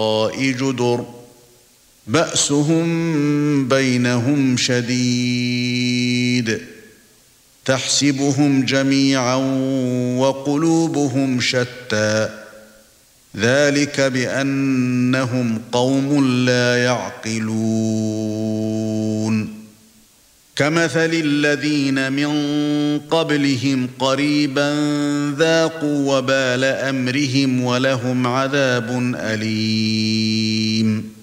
جدر بأسهم بينهم شديد تحسبهم جميعا وقلوبهم شتى ذلك بأنهم قوم لا يعقلون كمثل الذين من قبلهم قريبا ذاقوا وبال أمرهم ولهم عذاب أليم